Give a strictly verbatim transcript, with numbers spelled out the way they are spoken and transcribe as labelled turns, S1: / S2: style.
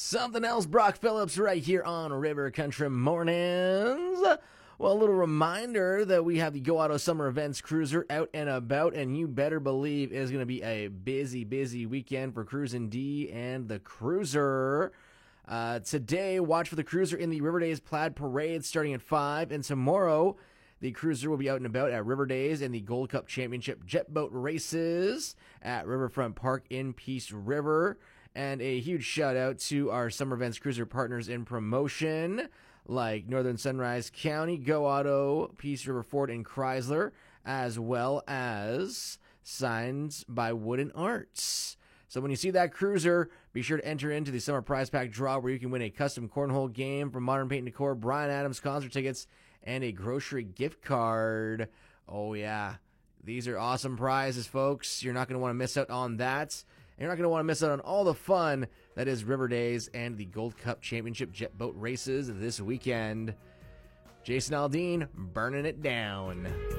S1: Something else, Brock Phillips, right here on River Country Mornings. Well, a little reminder that we have the Go Auto Summer Events Cruiser out and about, and you better believe it's going to be a busy, busy weekend for Cruisin' D and the Cruiser. Uh, today, watch for the Cruiser in the River Days Plaid Parade starting at five, and tomorrow, the Cruiser will be out and about at River Days and the Gold Cup Championship Jet Boat Races at Riverfront Park in Peace River. And a huge shout out to our Summer Events Cruiser partners in promotion, like Northern Sunrise County, Go Auto, Peace River Ford, and Chrysler, as well as Signs by Wooden Arts. So when you see that Cruiser, be sure to enter into the Summer Prize Pack draw where you can win a custom cornhole game from Modern Paint and Decor, Bryan Adams concert tickets, and a grocery gift card. Oh, yeah. These are awesome prizes, folks. You're not going to want to miss out on that. And you're not going to want to miss out on all the fun that is River Days and the Gold Cup Championship Jet Boat Races this weekend. Jason Aldean, burning it down.